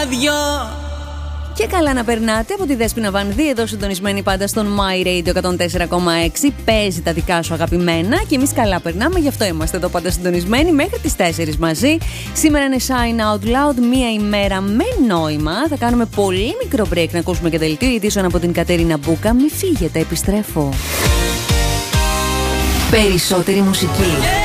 ράδιο. Και καλά να περνάτε από τη Δέσποινα Βανδύ, εδώ συντονισμένη πάντα στον My Radio 104,6. Παίζει τα δικά σου αγαπημένα και εμείς καλά περνάμε, γι' αυτό είμαστε εδώ πάντα συντονισμένοι μέχρι τις 4 μαζί. Σήμερα είναι Shine Out Loud, μία ημέρα με νόημα. Θα κάνουμε πολύ μικρό break να ακούσουμε και δελτίο ειδήσεων από την Κατερίνα Μπούκα. Μη φύγετε, επιστρέφω. Περισσότερη μουσική.